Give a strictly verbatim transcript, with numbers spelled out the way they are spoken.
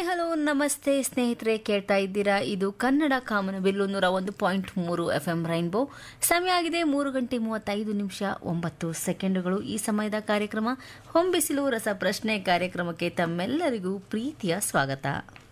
Hi hello ನಮಸ್ತೆ ಸ್ನೇಹಿತರೆ, ಕೇಳ್ತಾ ಇದ್ದೀರಾ ಇದು ಕನ್ನಡ ಕಾಮನಬಿಲ್ಲು ನೂರ ಒಂದು ಪಾಯಿಂಟ್ ಮೂರು ಎಫ್ ಎಂ ರೈನ್ಬೋ. ಸಮಯ ಆಗಿದೆ ಮೂರು ಗಂಟೆ ಮೂವತ್ತೈದು ನಿಮಿಷ ಒಂಬತ್ತು ಸೆಕೆಂಡುಗಳು. ಈ ಸಮಯದ ಕಾರ್ಯಕ್ರಮ ಹೊಂಬಿಸಿಲು ರಸಪ್ರಶ್ನೆ ಕಾರ್ಯಕ್ರಮಕ್ಕೆ ತಮ್ಮೆಲ್ಲರಿಗೂ ಪ್ರೀತಿಯ ಸ್ವಾಗತ.